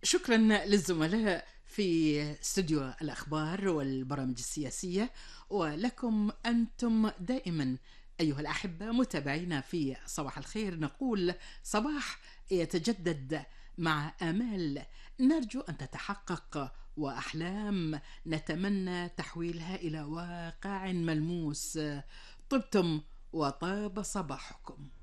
شكرا للزملاء في استوديو الأخبار والبرامج السياسية، ولكم أنتم دائما أيها الأحبة متابعينا في صباح الخير. نقول صباح يتجدد مع آمال نرجو أن تتحقق، وأحلام نتمنى تحويلها إلى واقع ملموس. طبتم وطاب صباحكم.